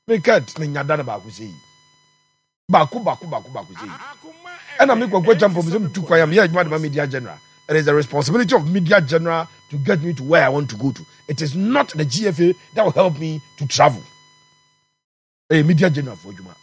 Me can't me nyada na ba ku sei. Ba ku sei. And I'm going to jump from to Kwayam. Yeah, my media general. It is the responsibility of media general to get me to where I want to go to. It is not the GFA that will help me to travel. A media general for Juma.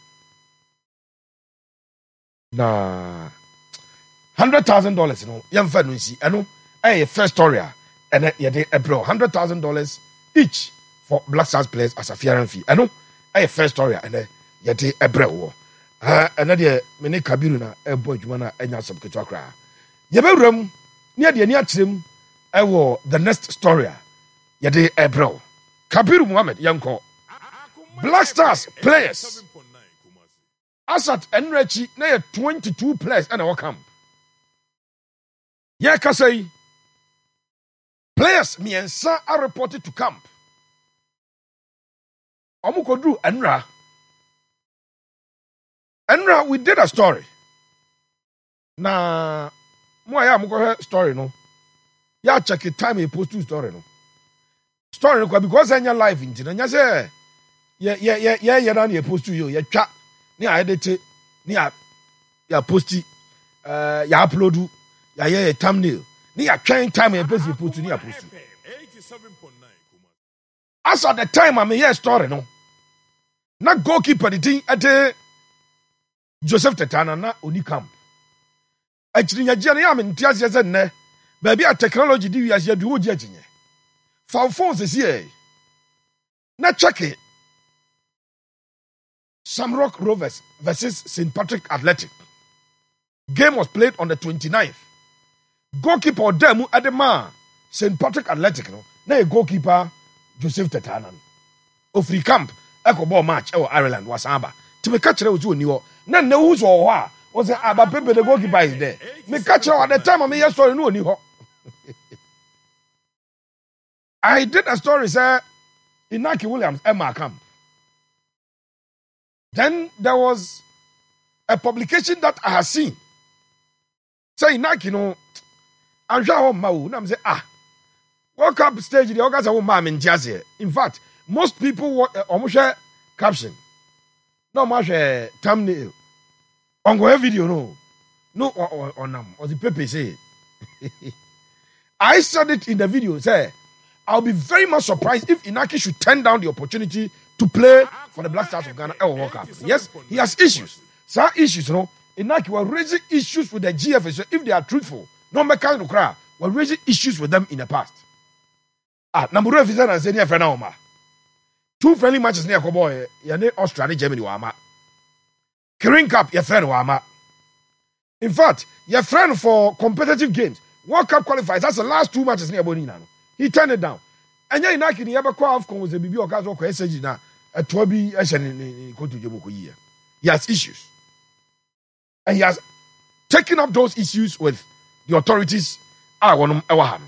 Nah, $100,000. You know, young fan see. I know. A first story. And yeah, a bro, $100,000 each for Black Stars players as a fair fee. I know. A first story. And yeah, a bro. Another many Kabiru na a boy Jumana and Yasam Kitwakra. Yaberum. Near the near trim, I wore the next story. Yade Ebro. Kabiru Muhammad, Yanko. Black Stars players. Asat Enrechi, near 22 players and our camp. Yakasei. Players, me and Sa are reported to camp. Omukodru Enra. Enra, we did a story. Na. Moi am go story no. Ya check it time he post two story no. Story no because anya live nti na nya say ya na na post you ya twa ni a edit ni a ya posti ya upload ya thumbnail ni ya twen time ya post ni ya post. As at the time I hear story no. Na goalkeeper the thing at Joseph Tetana na oni camp. Actually, ya me ntiase ze nne baby a technology di wiase du oji aginye fa phones is here na check it. Shamrock Rovers versus St. Patrick Athletic. Game was played on the 29th. Goalkeeper Demu Adema St. Patrick Athletic no na a goalkeeper Joseph Tetana ofri camp ekoball match e Ireland wasamba ti me ka kire ozu oni ho na na hu so ho a was about people the goalkeeper is there. Me catch her at the time I mean story no ni ho. I did a story say Inaki Williams Emma camp. Then there was a publication that I had seen. Say Inaki no I'm sure ma wo na me say World Cup stage the August wo ma me ntiase. In fact, most people omo caption. No ma share thumbnail. On go video no on or the paper say I said it in the video say I'll be very much surprised if Inaki should turn down the opportunity to play for the Black Stars of Ghana World Cup. Yes, he has issues. Some issues, Inaki were raising issues with the GFA. So if they are truthful, no mechanical cry, were raising issues with them in the past. Number one officer and senior friend Oma. 2 friendly matches near Koboy, Australia, Germany, Wama. Kirin Cup, your friend Wama. In fact, your friend for competitive games, World Cup qualifiers, that's the last 2 matches near Bonina. He turned it down. And then Inaki, he ever called off was a BB or Kazo Kwesajina, a Toby Eshan in Kotu Jomoko year. He has issues. And he has taken up those issues with the authorities. And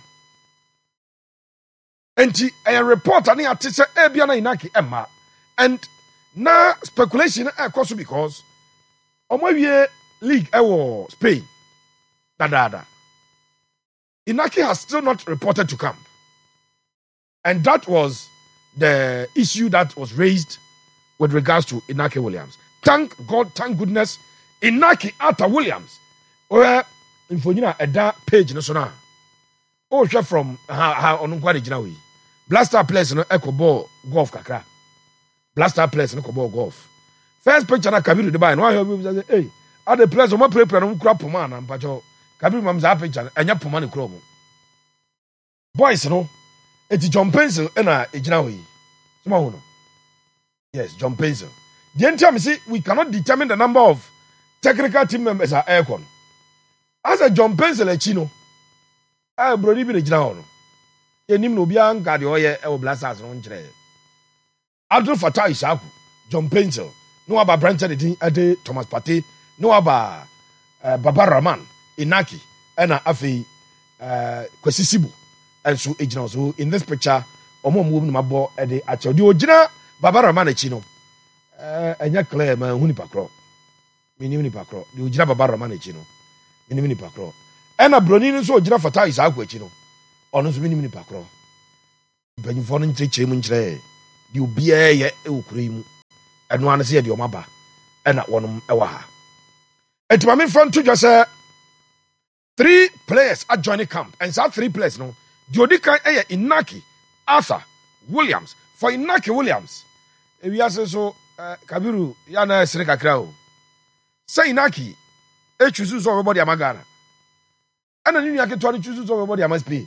a report and a teacher Ebiana Inaki Emma. And now speculation also because Omoye League Ewo Spain. Dada. Inaki has still not reported to camp. And that was the issue that was raised with regards to Inaki Williams. Thank God, thank goodness, Inaki Arthur Williams. Where Infonina Eda page national. Oh, chef from Onunkwari Jinawi. Blaster players no echo ball golf kakra. Blaster players no ball golf. First picture na Kabiru de buy. No I say, hey, are the players o play no crap poma na mpacho. Kabiru mam za picture enya poma ne kro mo. Boys no, eti John Pencil na Ejinawi. Suma ho no. Yes, John Pencil. The entire say we cannot determine the number of technical team members at Aircon. As a John Pencil Echino, brody bi Ejina ho no. Yenim no bia nka de oye e Blasters no nkyere. Abdul Fattah Isaku, John Pencil, no aba Branch de ade Thomas Partey, no aba Baba Rahman, Inaki, ena afei Kwesi Sibu. And so Ejina so in this picture, omo mu no mabo e de ache de ogina Baba Rahman echi no. Enya clear ma hu ni pakro. Minim ni pakro. De ogina Baba Rahman echi no. Minim ni pakro. Ena broni no so ogina Fattah Isaku echi no. Ono so minim ni pakro. Banyifo no nkyerɛ mu nkyerɛ de obiara yɛ e okura mu ɛno ano sɛ yɛde ɔmo aba ɛna wɔnom ɛwɔ ha enti ma memfa nto dwa sɛ 3 players adjoining camp and saa 3 players no deɛ odi kan ɛyɛ Inaki Arthur Williams. For Inaki Williams ewiase so Kabiru ya na esere kakra o sɛ Inaki choose so everybody ama Ghana ɛna ne nua ketewa no choose so everybody ama Spain.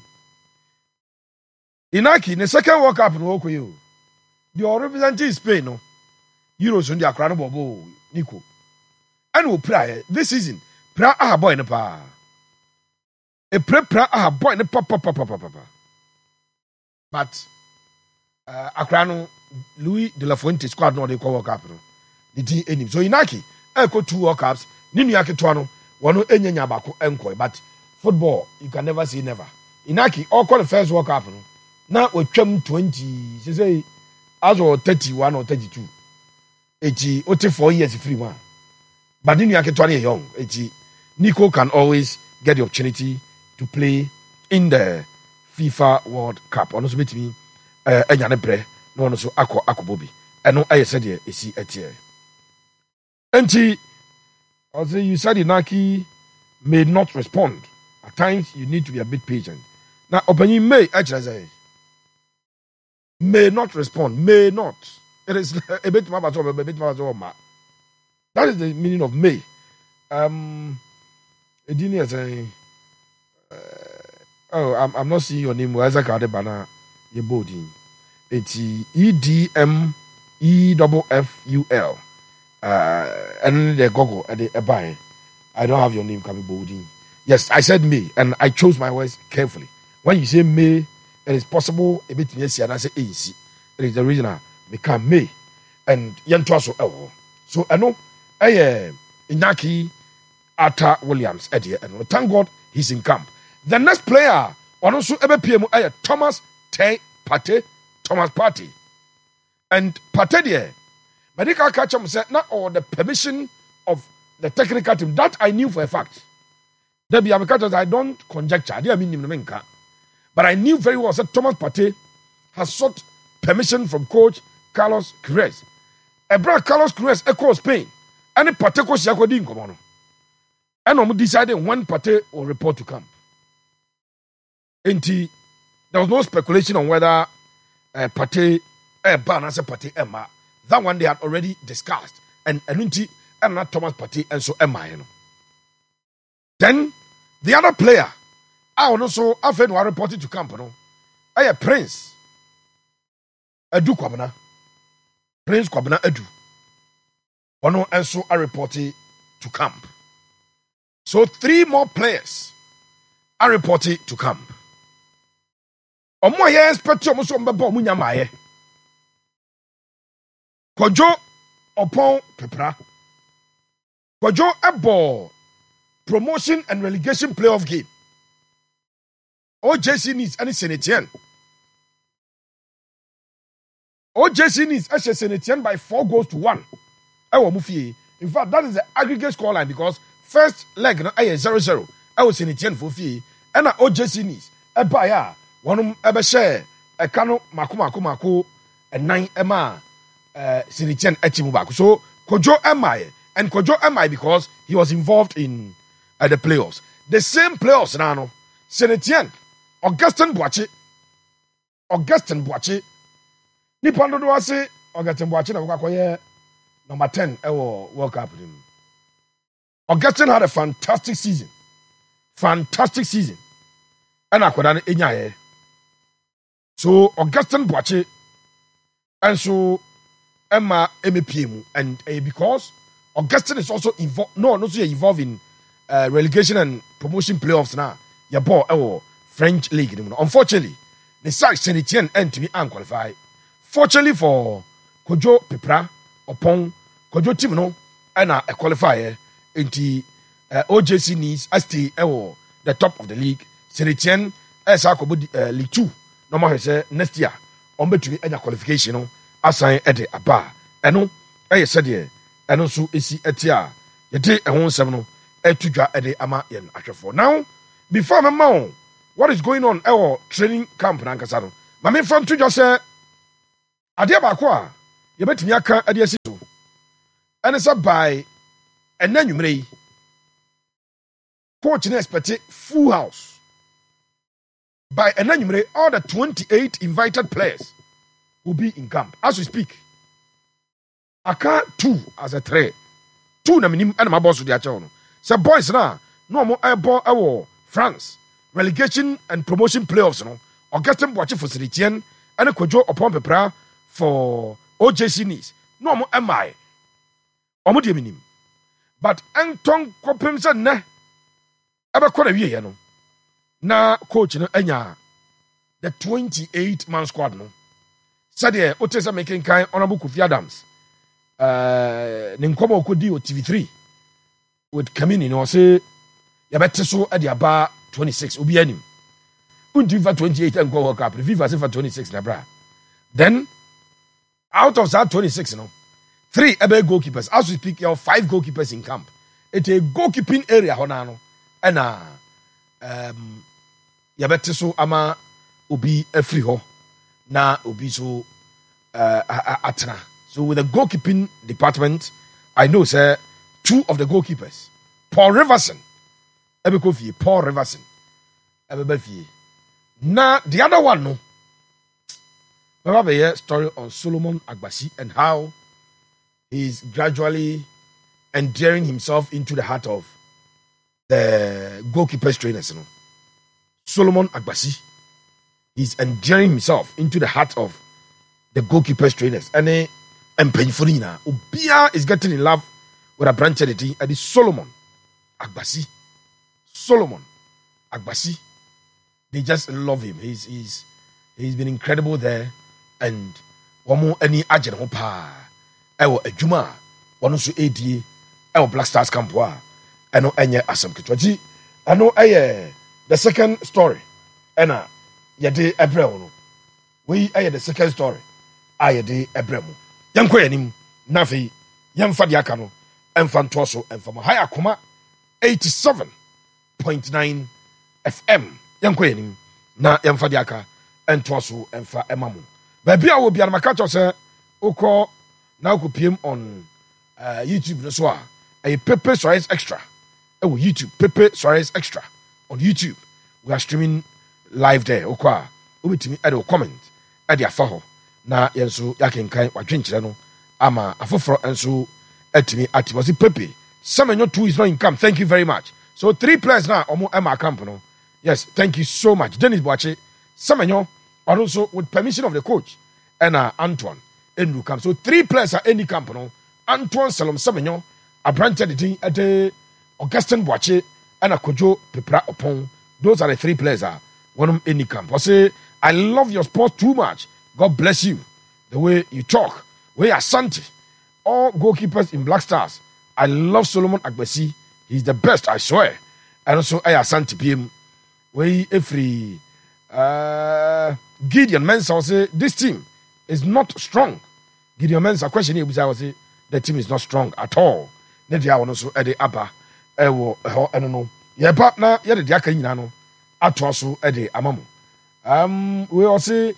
Inaki ne second World Cup no okoye o the representing Spain no Euros on the akra no bobo Nico and we pray this season pra aha boy no pa e pra aha boy no papa but akra no Louis de la Fuente squad no dey call World Cup no the team enim so Inaki go 2 World Cups ne nua ketewa no wono enyanya bako enkoy but football you can never say never. Inaki all call the first World Cup no na otwam 20 say as or 31 or 32 eti ote 4 years free one but then you are young eti Nico can always get the opportunity to play in the FIFA World Cup ono so betimi enya ne bre na ono so akobobi eno aye said e esi etie enti also you said Inaki may not respond at times you need to be a bit patient now opanyi may actually say may not respond may not. It is a bit more ma. That is the meaning of may. Edini saying, I'm not seeing your name. Isaac Adebana, your body. It's EDMEFFUL. And the gogo at the buy. I don't have your name, Kabi Bodi. Yes, I said may, and I chose my words carefully. When you say may, it is possible a bit yes, and I say AC. It is the reason I become may and yantoaso ewo so eno Inaki Arthur Williams and thank God he's in camp. The next player ono so ebepie mu Thomas Partey and Partey there medical catch him say not all the permission of the technical team that I knew for a fact. There be because I don't conjecture I mean menka but I knew very well that Thomas Partey has sought permission from coach Carlos Queiroz. Carlos Queiroz echo Spain. And Partey ko sia ko di nkomo no. And decided when Partey will report to camp. Enti there was no speculation on whether Partey ban as Partey Emma. That one they had already discussed. And Enunti and not Thomas Partey and so Emma. You know. Then the other player I also after no reported to camp no. Prince Edu Kwabena. Prince Kwabena Edu. Ono also are reported to camp. So 3 more players are reported to camp. Omo ye expect omo so mbeba omo nyamaye. Kojo Opon Pepra. Kojo ebo promotion and relegation playoff game. OJC needs any Senetian. OJC needs a Senetian by 4-1. In fact, that is the aggregate scoreline because first leg no 0-0. I was Senetian for fee. And OJC needs a buyer. One ebe share a cano mako and 9 Emma Senetian Echimubako. So Kojo Emai and Kojo Emai because he was involved in the playoffs. The same playoffs now. Senetian Augustin Boache. Nipando do ase Augustin Boache na kwakoye number 10 World Cup. Augustin had a fantastic season. And akwada enyaye. So Augustin Boache and so Emma MPM and because Augustin is also involved involved in relegation and promotion playoffs now. Your ball French league. Unfortunately, the side Senetian end to be unqualified. Fortunately for Kojo Pepra upon Kojo team no and a qualifier into OJC needs as the top of the league. Senetian as League 2 normal say next year on between any qualification no assign at the aba eno said here and also esi etia yete ehon sem no etudwa ede ama yen ahwefo. Now before my mount, what is going on our training camp na nkasa no mame fam tudwa say ade ba ko a yebetimi aka ade asi so And it's up by and then you may coach and expect full house. By and then you may all the 28 invited players will be in camp as we speak. I can't 2 as a 3. 2 na minim and my boss with their channel. So boys now, no more airborne France relegation and promotion playoffs no. Augustin watching for Sritien and a Kojo upon Pepra for OJC Nice. No more am I. Omudi minim. But Anton Kopimsa ne ever quite a year no. Na coach no enya the 28-man squad no. Sadia Otesa making kind Honorable Kofi Adams. Ninkomo Kudi o TV3 with Kamini no say yabete so at the aba 26 obi anim. Unti FIFA 28 and go World Cup. FIFA FIFA 26 na bra. Then out of that 26 no 3 ebe goalkeepers. As we speak, you have 5 goalkeepers in camp. It's a goalkeeping area honano. And yabete so ama obi free ho na obi so atna. So with the goalkeeping department, I know sir 2 of the goalkeepers, Paul Riverson, Paul Riverson, now the other one no. Remember a story on Solomon Agbasi and how he's gradually endearing himself into the heart of the goalkeepers trainers. You know? Solomon Agbasi is endearing himself into the heart of the goalkeepers trainers. And Penfolina, Ubia is getting in love with a branch entity, and it's Solomon Agbasi. Solomon Agbasi. They just love him. He's been incredible there. And one more any agent hopa. Ewo Ejuma, one also ADA, Ewo Black Stars Campoa, and no any Asam Kitwaji. I know the second story. Ena Yade Ebremo. We the second story. Ayade Ebremo. Yankwe yanim nafi yamfa diaka no emfa ntoso emfa mo haya koma 87.9 FM yankwe yanim na yamfa diaka ntoso emfa emamo ba bia wo bia na maka cho se ukọ na ukopiem on YouTube no so a Pepe Suarez Extra YouTube Pepe Suarez Extra on YouTube. We are streaming live there ukọ a obetimi e de comment e de afa ho na yenso yakenkan wadwenkyere no ama afoforo enso atimi atibose Pepe Semenyo 2 is not in camp. Thank you very much. So 3 players now omo ema camp no. Yes, thank you so much. Dennis Boache Semenyo also with permission of the coach and Antoine Endu camp. So 3 players are any camp no. Antoine Salom Semenyo abranche the at the Augustin Boache and Kojo Pepra Opon. Those are the 3 players are one any camp. I say I love your sport too much. God bless you. The way you talk. We are Santi. All goalkeepers in Black Stars. I love Solomon Agbasi. He's the best, I swear. And also I Santi PM. We every Gideon Mensah will say this team is not strong. Gideon Mensah question here will say the team is not strong at all. Nedia also Eddie Abba. I don't know. Yeah, but now yeah the Diaka Yinano. At also Eddie Amamo. We all say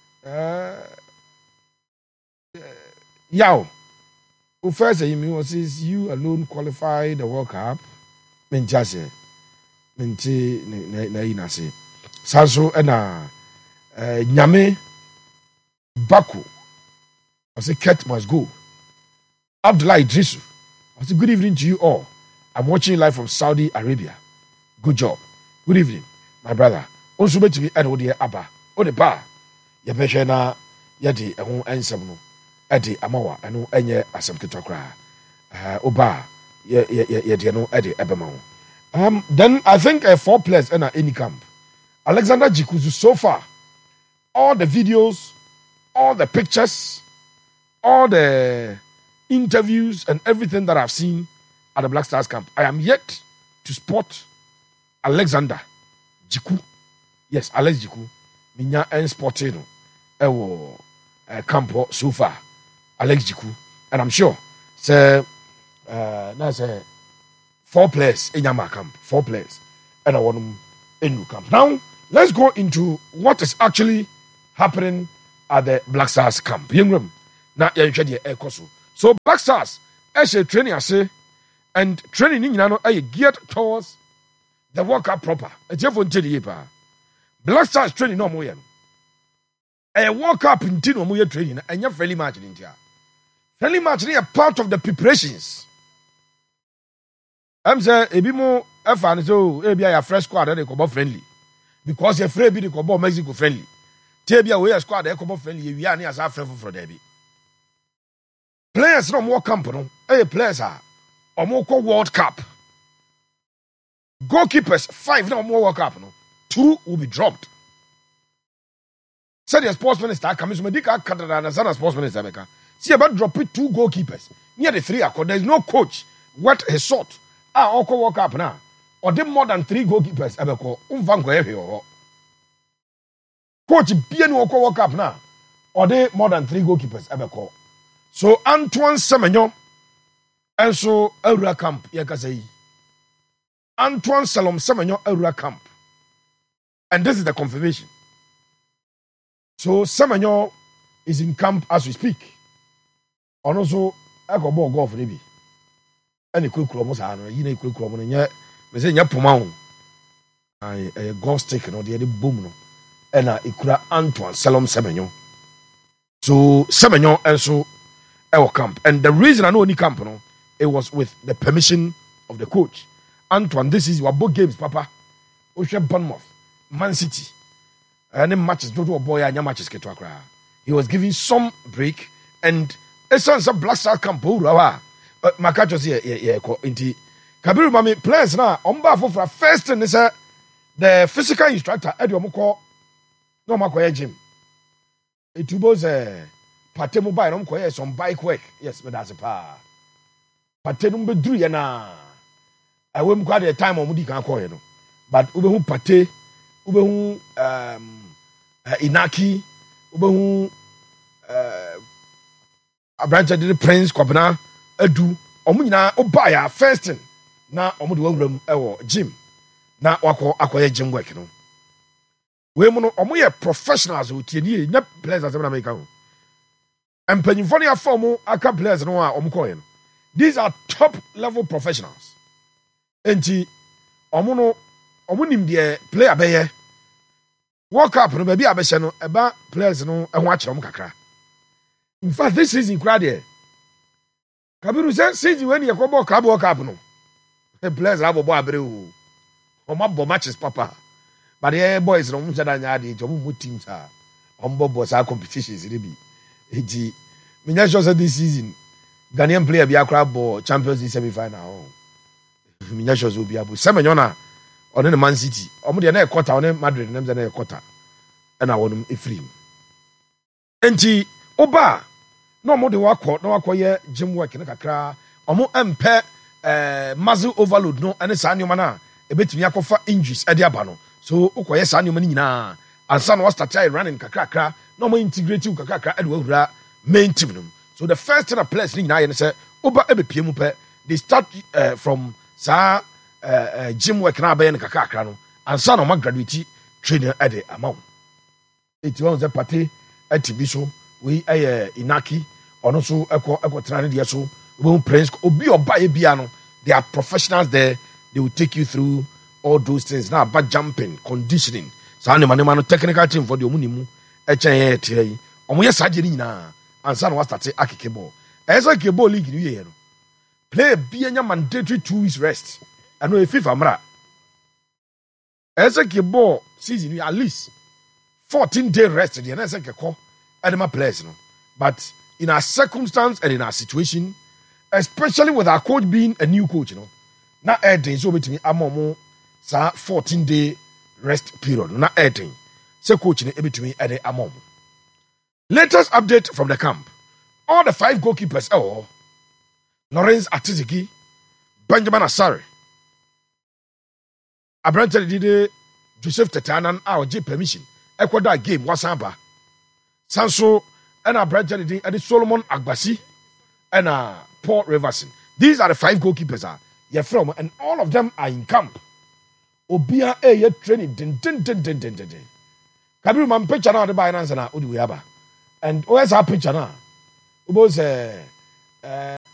Yao. Who first says you alone qualify the World Cup. Menjase. Mente na inase. Saso ena Nyame Baku. I say Ket must go. Abdullah Idrisu. I say good evening to you all. I'm watching live from Saudi Arabia. Good job. Good evening, my brother. Also bet to be at Ode Abba. Ode Ba. Yabeshe na yadi ehun ensem no. Ede amawa eno enye asem ketokra. Oba ye no ede ebema. Then I think 4 players in any camp. Alexander Jikuzu so far. All the videos, all the pictures, all the interviews and everything that I've seen at the Black Stars camp. I am yet to spot Alexander Jiku. Yes, Alex Jiku. Minya en sportino. Ewo campo so far. Alex Jiku. And I'm sure say that's 4 players in Yama camp. 4 players. And I want them in new camp. Now, let's go into what is actually happening at the Black Stars camp. Now, so Black Stars, ɛhyɛ training ase, and training ni nyinaa no ɛyɛ geared towards the World Cup proper. Etiefo ntɛdi yie paa. Black Stars training na ɔmo yɛ no ɛyɛ World Cup nti na ɔmo yɛ training na ɛnyɛ friendly match ni ntia. Friendly match ni yɛ part of the preparations. I'm say ebi mo ɛfa ne so ebi a yɛ fresh squad ɛde kɔbɔ friendly because yɛ frɛ bi de kɔbɔ Mexico friendly. Tie bi a wɔyɛ squad ɛde kɔbɔ friendly yɛ wia ne asa afrɛ foforɔ dɛbi. Players na ɔmo wɔ camp no ɛyɛ players a ɔmo kɔ World Cup. Goalkeepers 5 na ɔmo wɔ World Cup no 2 will be dropped. Said the sports minister coming to medical cadre and sana sports minister beka. See about dropping 2 goalkeepers. Near the 3 accord. There is no coach what his sort. Oko World Cup now. Or they more than 3 goalkeepers ebeko. Umvango ehe. Coach bien Oko World Cup now. Or they more than 3 goalkeepers ebeko. So Antoine Semenyo and so Eura Camp yakasei. Antoine Salom Semenyo Eura Camp. And this is the confirmation. So Semenyo is in camp as we speak. And also, I got more golf maybe. Any quick almost you know quick and yet me say puma a golf stick no the boom no and ikura Antoine Salom Semenyo. So Semenyo also our camp. And the reason I know any camp no, it was with the permission of the coach. Antoine, this is your book games, Papa. Ocean Bournemouth, Man City. And then matches do boy and matches get to Accra. He was giving some break and a son of Black Star camp. Makacho yeah inti Kabiru Mami players now on bar for first and the physical instructor Eddie Omoko no makoye gym. It was Pate mobile no some bike work. Yes, but that's a pa. Pate number 3 na I won't quite a time on Mudi can call you. But Ubehu Pate, Ubehu Inaki, Ubehu a branch of the Prince Kwabena, Edu, Omuna, Obaya, first na Omudu room or gym. Na wako acquire gym work, you know. We mono omoye professionals who TD, not players as America. And Pennyfonia formal aka players no omukoyen. These are top level professionals. Enti omunim de player beye World Cup no baby abehye no eba players no ehwo akere om kakra. In fact this season kra de Kabiru say season when you go club World Cup no the players have bo abere o mabbo matches papa but the boys no mcha da nya de jomo mu teams a ombo sa competitions re bi enti menya sure say this season Ghanaian player bi akra ball Champions League semi-final menya sure so bi abo Semenyo na on the Man City omo de na e quarter on Madrid na e quarter na wonum efrim enti oba no omo de wakọ na wakoye gym work na kakra omo empe muscle overload no ene sa nyoma na ebetimi akofa injuries ade aba no so ukoye sa nyoma ni nyina ansa no start running kakra na omo integrate kakra ade wahura main team no so the first thing a players ni nyina ye say oba ebepie mu pe they start from sa gym work na abaye kakra no ansa no ma graduate training ade amount it was a party atibi so we Inaki ono so eko training there so we prince obi oba bia no they are professionals there they will take you through all those things now about jumping conditioning so anema no technical team for the omunimu echen tie omo ye surgery nyina ansa no wa start akeke ball esa ke ball league ni ye no play bia nya mandatory 2 weeks rest ano e FIFA mra esa ke ball season at least 14-day rest the esa ke ko Edema players, no. But in our circumstance and in our situation, especially with our coach being a new coach, you know, not adding so between amomo sa 14-day rest period, not adding. So coaching between adding amomo. Latest update from the camp. All the 5 goalkeepers Lawrence Atiziki, Benjamin Asare, Abrante Dide, Joseph Tetanan, our J permission, Ecuador game wasamba. Sanso and our brother and Solomon Agbasi and Paul Riverson. These are the 5 goalkeepers you're from, and all of them are in camp. Obia a training din. Kabiru man picture now the binance and Udiaba. And where's our picture now? Ubos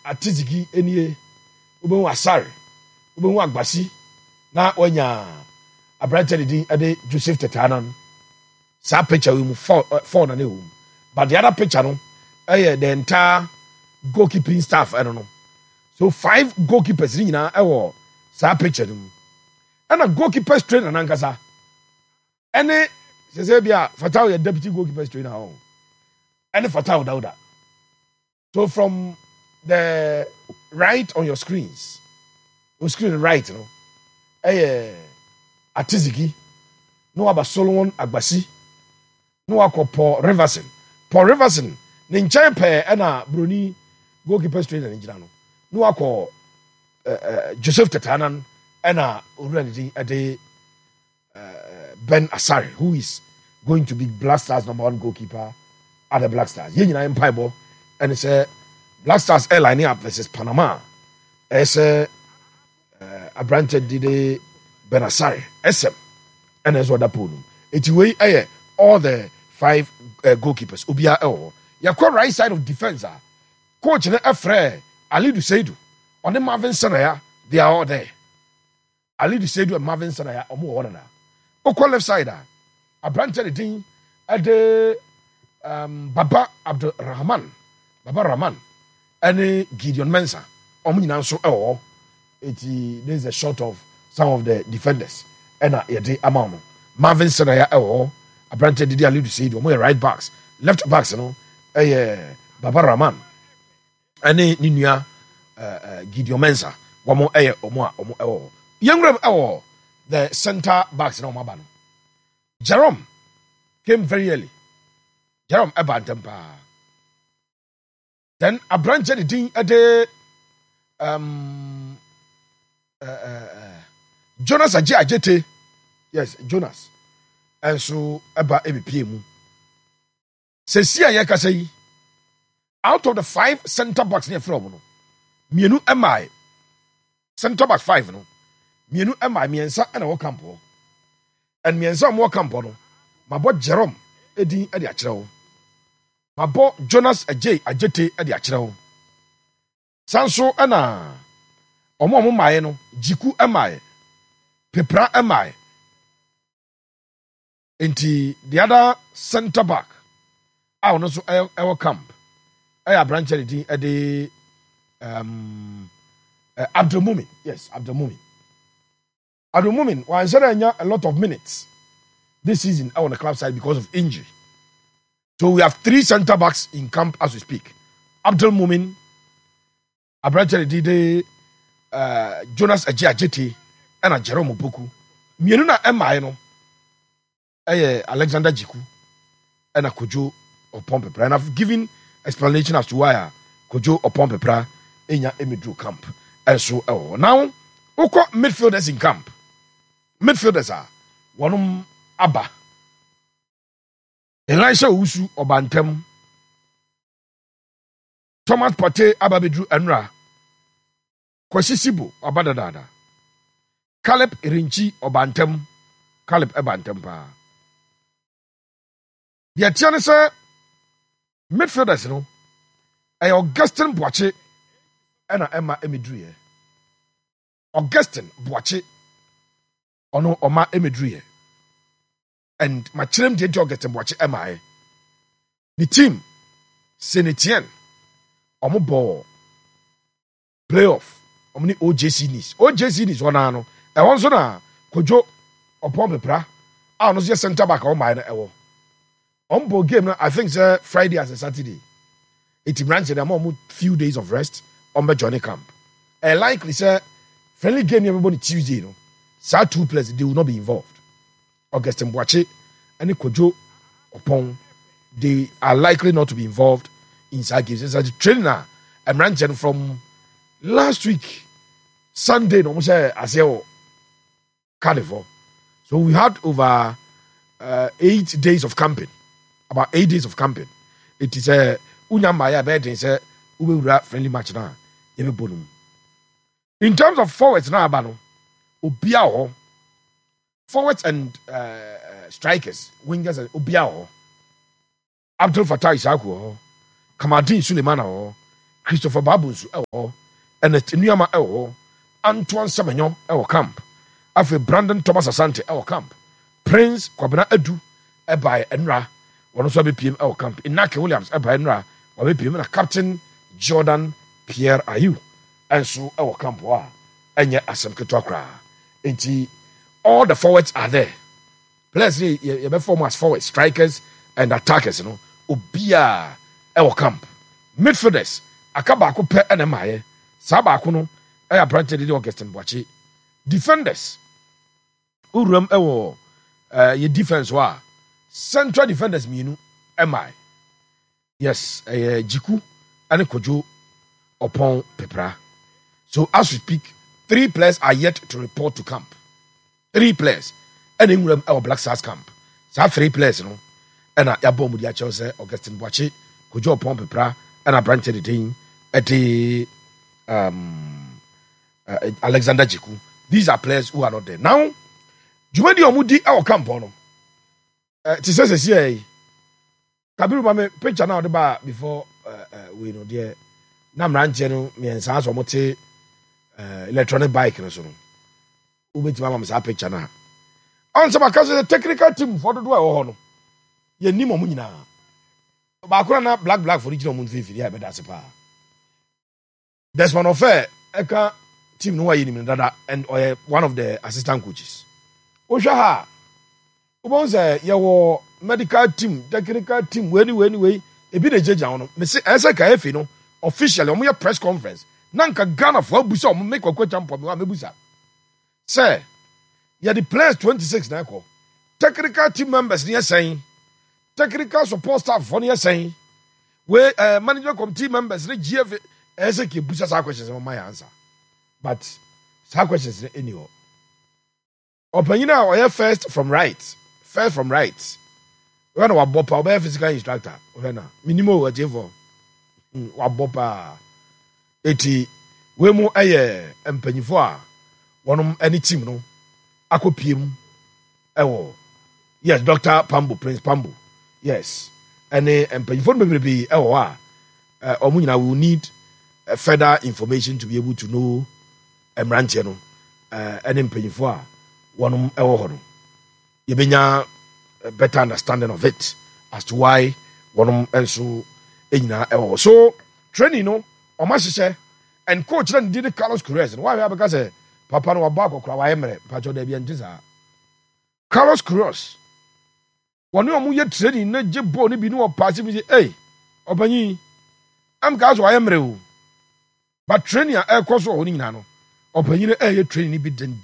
Atizigi enie ubehu Asare ubehu Agbasi na wanya abrante din ade Joseph Tetanan sa picture we mu four na ne home but the other picture no the entire goalkeeping staff I don't know so 5 goalkeepers ni nyina sa picture no and a goalkeeper trainer nankasa ene se bia Fatau your deputy goalkeeper trainer ho ene Fatau Dauda. So from the right on your screens, your screen right, you know, Atizigi, no aba Solomon Agbasi, no ako Paul Riverson. Paul Riverson, ninchen pe ena Bruni goalkeeper trainer ninjina no ako Joseph Tetanan ena already ade Ben Asare, who is going to be Black Stars #1 goalkeeper at the Black Stars. Yen nyina empire and it's a Black Stars airline up versus Panama. It's a branch did Benasari, SM, and as what the pool. It's way all the 5 goalkeepers. Ubia your right side of defense. Coach and Afre Ali Duseidu on the Marvin Sanaya, they are all there. Ali Duseidu and Marvin Sanaya or more order. Oko left side, a branch of the team at the Baba Abdul Rahman. Baba Rahman and Gideon Mensah. So there's a shot of some of the defenders. And amount Marvin Sanaya a branch did Ali to say right backs, left backs, you know, Baba Rahman and Ninia Gideon Mensah. One more young Ram the center backs in Omabano. Jerome came very early. Jerome Ebantempa. Then a branch of the ding at the Jonas Ajete. Yes, Jonas. And so about ABPM. Sesia Yakasei. Out of the 5 center backs near Fromono. Mienu MI. Center back 5, no. Mienu MI, Miensa and a campo. And Miensa more campo. My boy Jerome, Eddie Adiachero. Mabo Jonas Ajete adi akyerɛw. Sanso ana omo mae no Jiku emae. Pepra emae. Enti the other center back no so ewo camp. Branch din ade Abdul Mumin. Yes, Abdul Mumin. Abdul Mumin was a lot of minutes this season on the club side because of injury. So we have 3 center backs in camp as we speak. Abdul Mumin, Abrachel Dide, Jonas Ajete, and Jerome Oboku. Mienuna Emaino, Alexander Jiku, and Kojo of Pompepra. And I've given explanation as to why Kojo of Pompepra in Emidru camp. And so now, Oko midfielders in camp. Midfielders are one Abba. Elisha Usu Obantem, Thomas Pate Ababedru Enra, Kwesi Sibo Obadadada, Caleb Irinchi Obantem, Caleb Ebantem pa. The Atianese midfielders no, Augustin Boache and Emma Emidrie. Augustin Boache ono Oma Emidrie. And my children did get to watch MI. The team, Senetien, Omo ball, playoff, Omni OJC Nis. OJC Nis one ano. I also na Kojo upon the pra. I was just center back on my ewo. Ball game, I think Friday as a Saturday. It branch them more few days of rest on my Johnny camp. And likely say friendly game everybody Tuesday, you know. So 2 players they will not be involved. Augustin Boache and Kojo Opon, they are likely not to be involved inside games. As a trainer, I'm ranching from last week, Sunday, no more as Carnival. So we had over 8 days of camping. About 8 days of camping. It is a Unyamaya bed and say Ube friendly match now. In terms of forwards now, Abano, Obiao. Forwards and strikers, wingers and Obiao, Abdul Fattah Issahaku, Kamadin Suleiman, Christopher Babunsu ɛwɔ ɛna Nneɛma ɛwɔ Antoine Semenyo ɛwɔ camp afei Brandon Thomas Asante ɛwɔ camp Prince Kwabena Adu ɛbae ɛnra wɔn nso abɛpiem ɛwɔ camp Inaki Williams ɛbae ɛnra wɔabɛpiem na Captain Jordan Pierre Ayew ɛnso ɛwɔ camp hɔ a ɛnyɛ asɛm ketewa koraa enti all the forwards are there players ni yɛbɛform as forwards strikers and attackers no obia ɛwɔ camp midfielders aka baako pɛ ɛna maayɛ saa baako no ɛyɛ aberante de Augustine Boakye defenders uram ɛwɔ yɛ defense hɔ a central defenders mmienu ɛmae yes ɛyɛ Jiku ɛne Kojo Opon Pepra. So as we speak 3 players are yet to report to camp 3 players and in our Black Stars camp so 3 players no and a yabom with Chelsea Augustine Boakye Kojo Opon Pepra and a branch the thing at the Alexander Jiku. These are players who are not there now. Jumadi Omudi our camp on it says here Kabiru Mame picture now the bar before we know there na mranche no miensa so mote electronic bike no so no ubetima mama sa picture na on some because the technical team for do e ho no ye ni mo nyina ba akora na black for regional mun fifiri ya beda se pa Desmond Ofe eka team no wa yi ni dada and one of the assistant coaches ohwa ha ubonze ye wo medical team technical team we ebi na jeja no me se ese ka efi no officially omo press conference nanka Ghana for abusa omo make kwakwa champion me wa mebusa say ya the players 26 na ko technical team members ni saying technical support staff for ni saying we management committee members ni GF ese ke busa sa questions my answer but sa questions ni anywhere opanyina o first from right when wa bopa o physical instructor o na minimum wa jefo wabopa eti we mu eye empanyifo a wonom any team no akopiem ewo yes Dr. Pambo Prince Pambo yes any empanyifo no bebrebe ewo a omunyina will need further information to be able to know emranche no any empanyifo a wonom ewo ho no yebenya a better understanding of it as to why wonom enso so training no omashise and coach then did Carlos Queiroz why because papa no wabako kra wa emre pacho da bia ntiza Carlos Queiroz woni omu ye training na jebo ne bi no pass bi hey obanyi am ka so wa emre o but training e koso ho ni nyina no obanyi na ye training bi den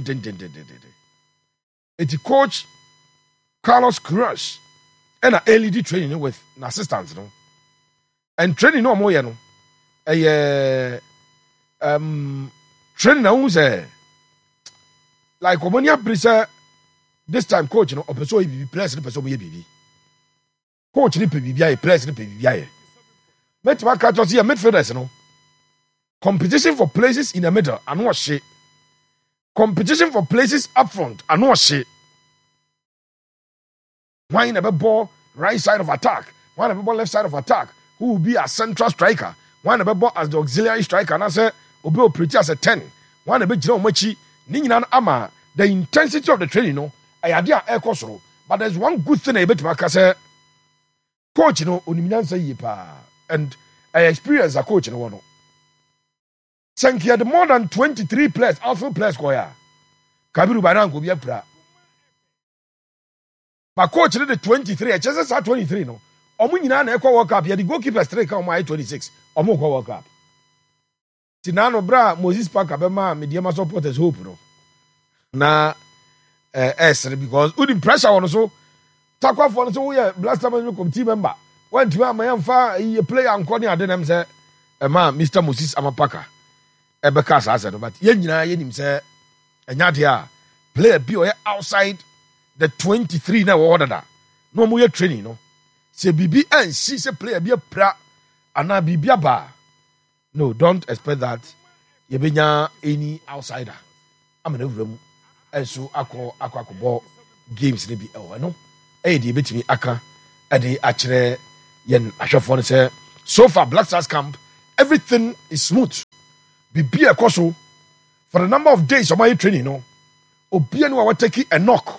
eti coach Carlos Queiroz and a LED training with an assistants no and training no more no training na who say like omonia prisa this time coach no opeso e place the person ye bibi coach ni pe bibia e place ni pe bibia e metima catch us here midfielders no competition for places in the middle and what shit competition for places up front and what shit why never ball right side of attack why never ball left side of attack who will be a central striker one never ball as the auxiliary striker and I say obi operate as a 10 one never jira omachi ni nyina ama the intensity of the training no ayade a ekosoro but there's one good thing I bet maka say coach no onimnyansa yi pa and I experience a coach no no Sanki had more than 23 players outfield players koya Kabiru Barango bi apra but coach did the 23 I just said 23 no omu nyina na ekwa World Cup ya the goalkeepers 3 ka omu 26 omu kwa World Cup tinano bra Moses Parker be ma mediama supporters hope no na esre because udi pressure on so takwa for so we blaster management committee member when to am yamfa e player ankoni ade nam say ma Mr Moses Amapaka ebeka sa no but ye nyina ye nim say enya de a player bi o outside the 23 na wo order no mo ye training no se bibi ansi se player bi pra ana bibia ba no don't expect that ye benya any outsider amana wuramu enso akọ games ne bi no e de betimi aka e de akere yen ahwefo no say so far Black Stars camp everything is smooth. Be a koso for the number of days of my training, no. Obianu wa take a knock.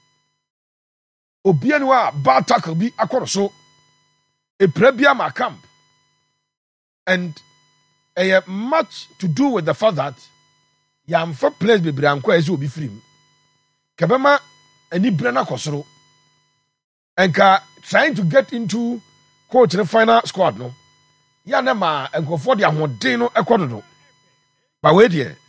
Obianu wa bad tackle be akoroso. A prebia ma camp. And a much to do with the fact that yam for place be branko as will be free. Kabema any brana kosoro. And trying to get into coach the final squad, no. Yanema and go for the Amodino Equador. But wait here.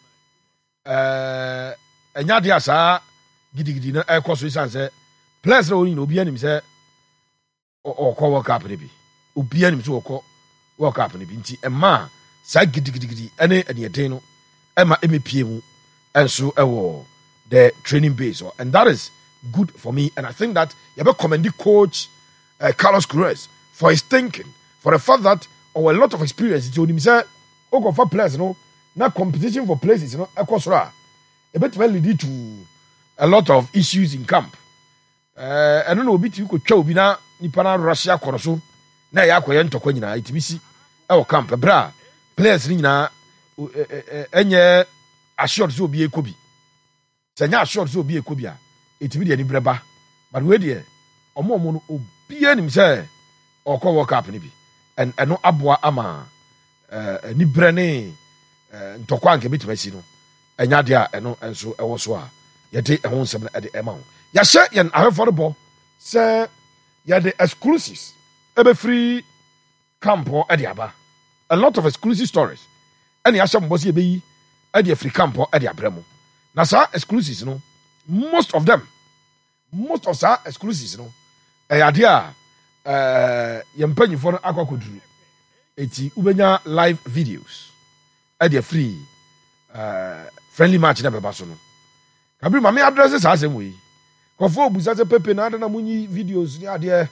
And Yadia sa giddy no air course say, Plus, no, Obianim say, or call work up, maybe. Obianim to work up, maybe. And ma, sa giddy, any Yateno, Emma MEPM, and so the training base. And that is good for me. And I think that you have commended coach Carlos Cruz for his thinking, for the fact that a lot of experience. He told him, say, go for players, no, now competition for places, you know, a bit will lead to a lot of issues in camp. I don't know, bit you could show Bina, Nipana, Russia, Koroso, na Yakoyan to Quina, ITBC, our camp, bra, players, Nina, any assured so be a Kobe. Sanya assured so be a Kobia, it will be any breba, but where dear, or more mono, be any say, or call work up, maybe. And no abwa ama ni brene ntokwa nke bitimasi no enya dia eno enso ewo so a yede ehon sem na de ema ho ya hye yen ahefo say ya the exclusives ebe free camp or ade aba a lot of exclusive stories and ya hye mbosi ebe yi ade free camp or ade abramo na sa exclusives no most of sa exclusives no ade a yempanyifo no akwakoduru eti ubenya live videos at the free friendly match na beba so no kabri mame address sa asem we kofo obusa se pepe na na munyi videos ni ade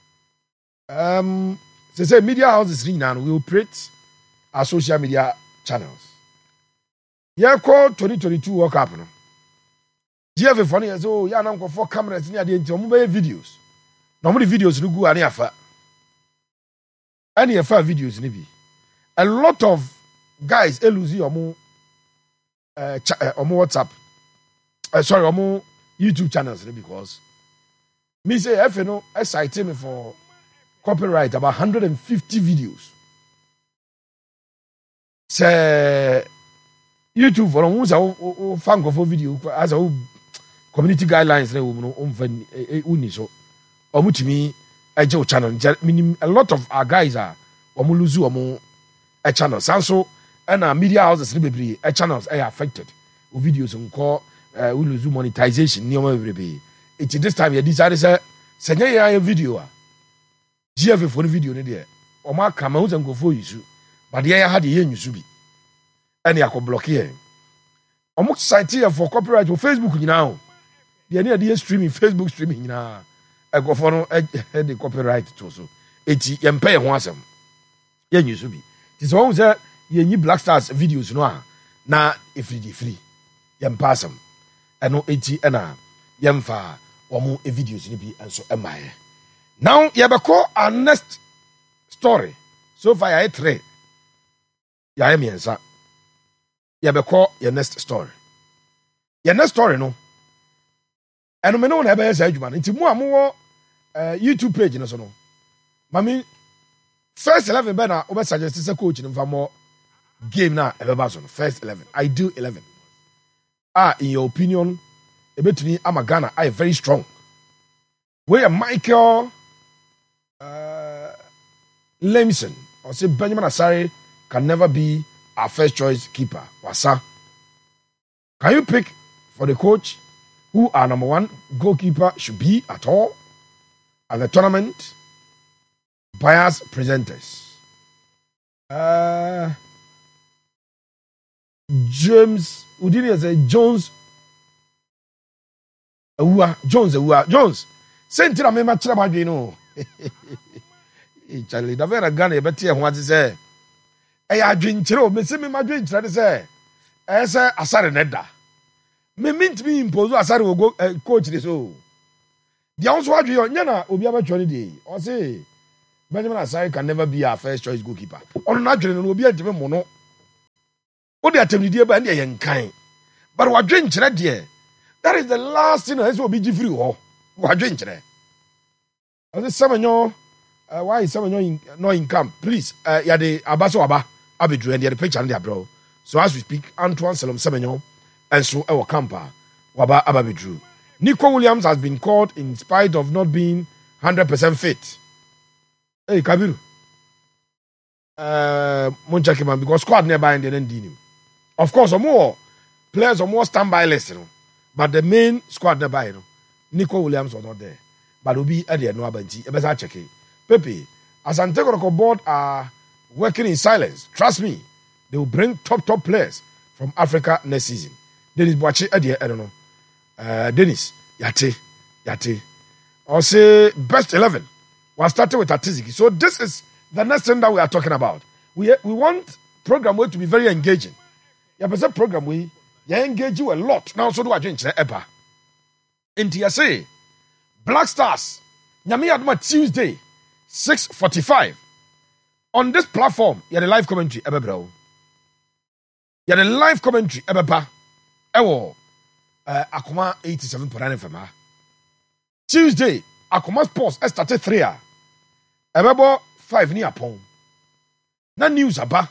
say media houses ni na we operate our social media channels ya ko 2022 World Cup no GF for no so ya na nkofo cameras ni ade nti omo be videos no mo the videos no gu ani afa any afa videos ni bi a lot of guys eluzi omo WhatsApp sorry omo YouTube channels because me say if you know I cite me for copyright about 150 videos say YouTube for who say fan of video as a community guidelines na wo no uni so omutimi eje channel a lot of our guys are omuluzu omo a channel sanso and our media houses bebre a channels are affected o videos nko we lose monetization ni omo bebre it this time you decide say senya ya video a GF for video ni de omo aka ma uzen go for yisu but ya had ye nyusu bi and ya ko block here omo site here for copyright for Facebook nyina o de ni ade streaming Facebook streaming nyina e go for no the copyright to so eti ye mpa ye ho asem ye nyusu bi ti so won say ye nyi Black Stars videos no a na free ye mpa asem eno eti na ye mfa omo videos ni bi enso emaye now ye be call our next story so far ya 3 ya miensa ye be call your next story no eno me no na be say adwuma nti mu amowo YouTube page no so no mami first 11 be na obe suggest say coach no mo game na e be ba so no first 11 ideal 11 in your opinion ebetuni amagana are very strong where Michael Lemson or say Benjamin Asare can never be our first choice keeper wasa can you pick for the coach who our number one goalkeeper should be at all at the tournament? Bias presenters. James Udini as a Jones. Jones. Sentina me match about you know. Charlie, the very gun a better what to say. I drink chiro, me see me my drink try to say. I say Asare Neda. Me meant me impose Asare will go coach this. Oh, the also have you nyana obi aba 20 day or say Benjamin Asare can never be our first choice goalkeeper. On not no will be a different mono. What they attempt to do by the kind. But what drink dear? That is the last thing that will be free. What drink there? I said, Samuel, why is Samuel not in camp? Please, Yade Abaso Aba, Abidru, and the picture and the bro. So as we speak, Antoine Salom Samuel, and so our camper, Waba Ababidru. Nico Williams has been called in spite of not being 100% fit. Hey, Kabiru. Munchakiman, because squad nearby and they didn't deal him. Of course, more players are more standby list, but the main squad nearby, Nico Williams was not there. But will be at the no abanti. A better check it. Pepe, as Antego board are working in silence. Trust me, they will bring top players from Africa next season. Dennis Boache at the I don't know. Dennis, Yate. I'll say best 11. We're starting with Atiziki. So this is the next thing that we are talking about. We want program way to be very engaging. Yeah, but that program we engage you a lot. Now so do I change the EPA. In TSA, Black Stars, Nyami Adma Tuesday, 6:45. On this platform, you have the live commentary, bro. You have the live commentary, Ebeba. Ewo, Akuma 87 per annum. Tuesday, Akuma Sports started 3. Ebebo 5 ni upon. Na news aba.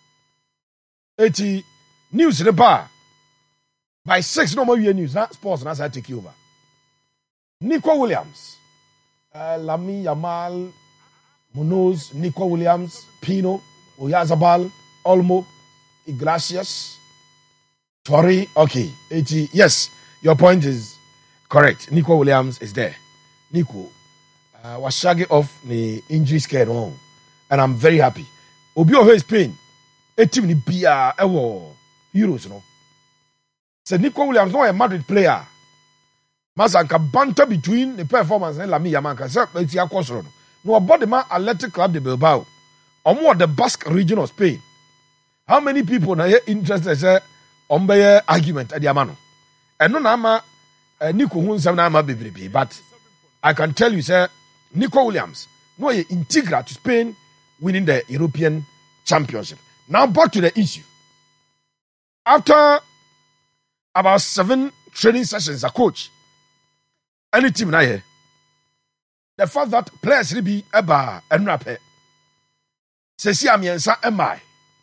80 news the bar. By 6 no more news. Na sports na say take over. Nico Williams, Lami Yamal, Munoz, Nico Williams, Pino, Oyazabal, Olmo, Iglesias, Tori. Okay, 80. Yes, your point is correct. Nico Williams is there. Nico was shagging off the injury scared on, and I'm very happy. Obio is Spain. A team ni Bia Euros, no. Said Nico Williams, no a Madrid player. Masanka banter between the performance and Lami Yamanka. So it's your question. No about the man Athletic Club de Bilbao. Or more the Basque region of Spain. How many people are interested say on the argument at Yamano? And no nama Nico Hunsanama Bibi. But I can tell you, sir, Nico Williams, no integral to Spain winning the European Championship. Now back to the issue. After about 7 training sessions, a coach, any team na here, the fact that players will be eba and rape. Sesi amiensa emai.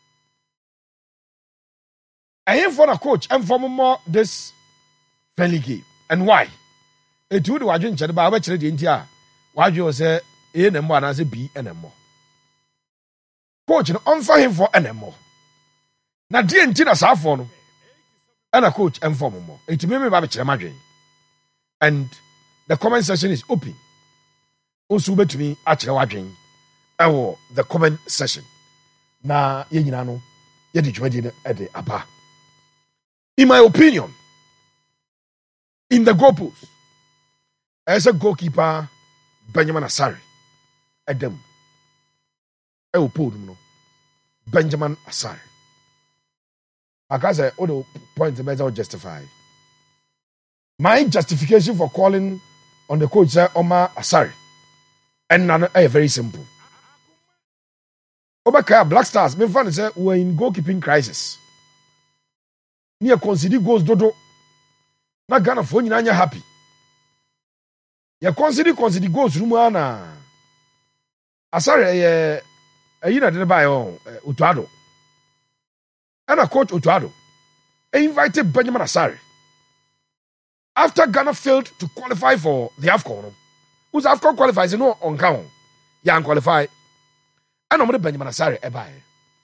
I am for a coach and for more this friendly game. And why? It would wajin chede ba we chede di ntia. Waju say A and M and say B and M. Coach no on for him for NMO. Na di nti na sa for no. And a coach and for more. It may be ba chede madwen. And the comment section is open. Also bet me actually watching the comment section. Na ye nyina no ye di dwedi e de aba. In my opinion, in the goalpost, as a goalkeeper, Benjamin Asare, Edem, no, Benjamin Asare. I say all the points the better justify. My justification for calling on the coach Omar Asare, and none very simple. Obaka Black Stars, me fan say we're in goalkeeping crisis. Near consider goals dodo. Na Ghana for nyina happy. Ya consider goals rumana. Asare yina de buy on Utuado. And a coach Utuado invited Benjamin Asare. After Ghana failed to qualify for the AFCON, who's AFCON qualifies no on count. Yan qualify. And I'm Benjamin Asare ebae.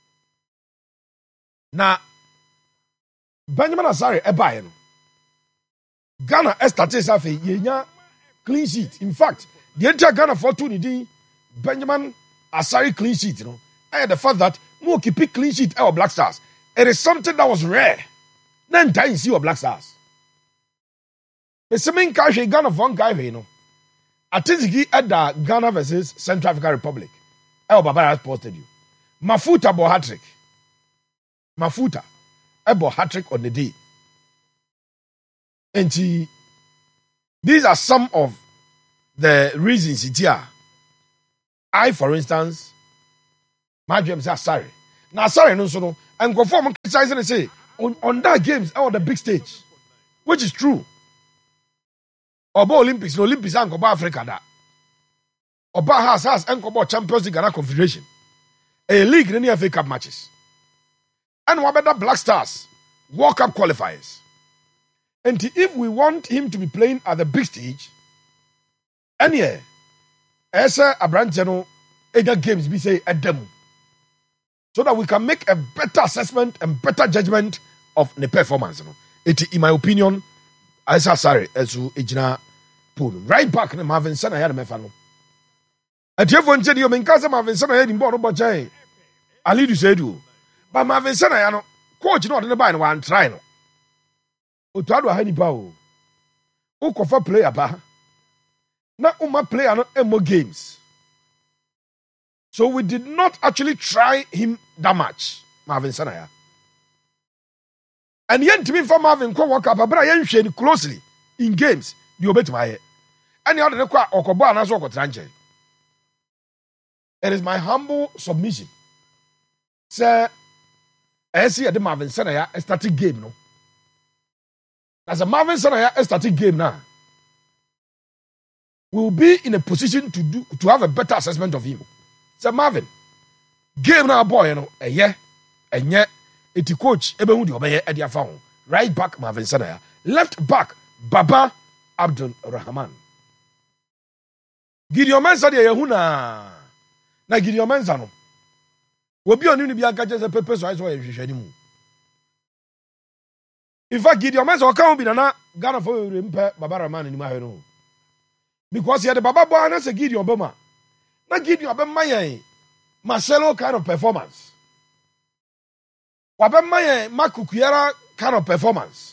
Now Benjamin Asare ebae no. Ghana started safe yenya clean sheet. In fact, the entire Ghana for 2 Benjamin Asare clean sheet, and the fact that no keep clean sheet our Black Stars. It is something that was rare. Then time see your Black Stars. The same guy Ghana for one guy, Atiziki at the Ghana versus Central African Republic. El Baba has posted you. Mafuta bo hat-trick. Mafuta. Ebo hat-trick on the day. And these are some of the reasons here I, for instance, my dream say sorry. Now sorry no so no. And go for criticizing and say on that games on the big stage, which is true. Oba Olympics, no Olympics and Oba Africa that. Oba has and Oba Champions League and Confederation. A league in the FA Cup matches. And what better Black Stars World Cup qualifiers. And if we want him to be playing at the big stage, and yeah, as a brand channel, either games be say at them. So that we can make a better assessment and better judgment of the performance. It, in my opinion, I say sorry, as you ejina pool. Right back in Marvin Sana had a mefano. At your phone said you mean Casa Marvin Sana had in Bono Bajay. I lead you say do. But Marvin Sana, coach not in the bind one try no. Utado Hani Bao. Ukofa player ba. Na uma player no more games. So we did not actually try him that much, Marvin Sanaya. And yet to me for Marvin ko work up, but I ain't closely in games. You bet my head. And the other Okoba and Azoko Tranche. It is my humble submission. Sir, I see the Marvin Sanaya a static game, no. As a Marvin Sanaya a static game now. We will be in a position to have a better assessment of him. Sir Marvin, game now boy, a year, and yet it's coach Ebehudi Obeye Edia Found. Right back Marvin Sanaya. Left back Baba Abdul Rahman. Gideon Mensa de Yahuna. Na Gideon Mensa no. We be on Unibianca just a paper so I saw a. In fact, Gideon Mensa can't be na Ghana for Baba Rahman in my home. Because he had the Baba boy and a Gideon Obama. Not Gideon Obama Marcelo kind of performance. Wabema Makukiera kind of performance.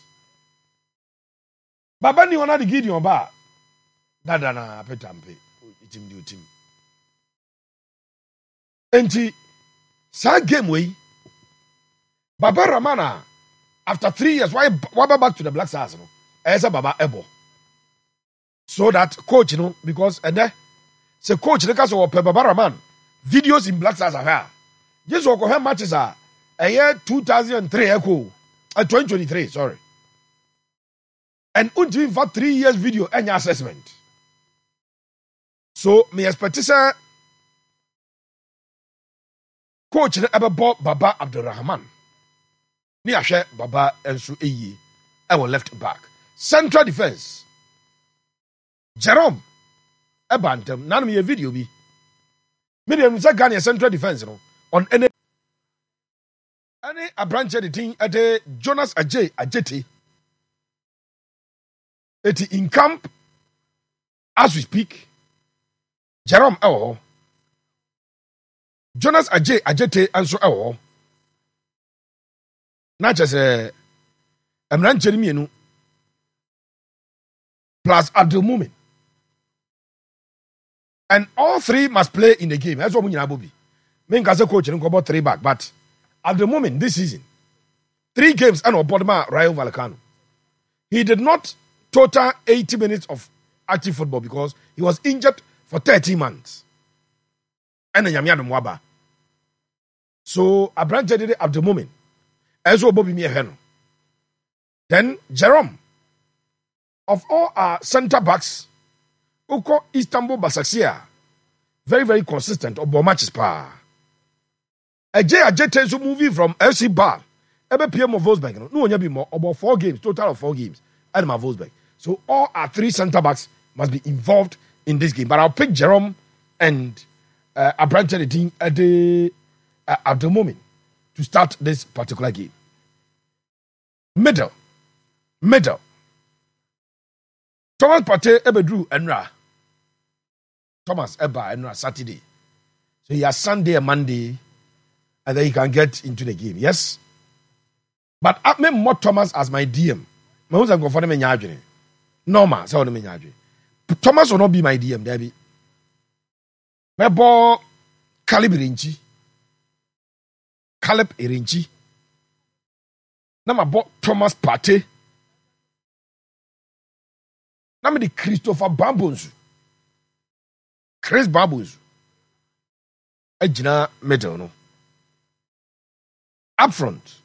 Baba ni wana di Gideon ba. Dada na petampe. Itim di utim. Enti sa game way. Baba Ramana after 3 years why back to the Black Stars no. Esa Baba Ebo. So that coach, because and then say coach the case of Baba Raman videos in Black Stars are here. Just walk her matches are a year 2003 echo 2023 sorry. And until for 3 years video any assessment. So me expect say coach the ever bought Baba Abdurrahman. Ni ahwe Baba enso eyi I will left back. Central defense. Jerome Ebantem, none of me a video be. Medium is a Ghana central defense on any a branch of the team at a Jonas Ajeti. It in camp as we speak. Jerome Ewo Jonas Ajeti and so Ewo. Not just a branch of the plus Abdul Mumin. And all three must play in the game. That's what we need to be. Me as a coach, I about 3 back. But at the moment, this season, 3 games and Obodma Rayo Vallecano. He did not total 80 minutes of active football because he was injured for 30 months. And then Yamiya Mwaba. So a branch did it at the moment. As well, Bobby Mieheno. Then Jerome. Of all our center backs, Uko Istanbul Basaksia, very, very consistent of matches pa. Ajay so movie from FC Bar, Ebe PM of Wolfsburg, no one be more about 4 games, total of 4 games, and my Wolfsburg. So all our 3 center backs must be involved in this game. But I'll pick Jerome and Abrante team at the moment to start this particular game. Middle. Thomas Partey Ebedru Enra. Thomas Eba Enra Saturday. So he has Sunday and Monday, and then he can get into the game. Yes? But I mean more Thomas as my DM. My husband go for them in Yadri. Normal, so them in Yadri. Thomas will not be my DM, Debbie. My boy Caleb Irinchi. Now my boy Thomas Partey. Now me the Christopher Babonzu. Chris Babonzu. agyina middle no up front